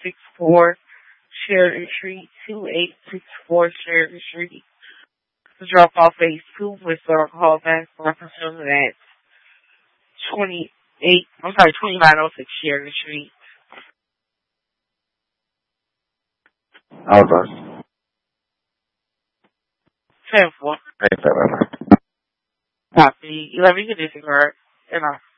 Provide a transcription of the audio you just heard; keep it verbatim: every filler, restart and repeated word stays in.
six four Sheridan Street, two eight six four Sheridan Street. The drop off phase two with our callback representing at twenty-eight, I'm sorry, twenty-nine oh six Sheridan Street. Address. ten four. Thanks, Copy. eleven condition card. And off.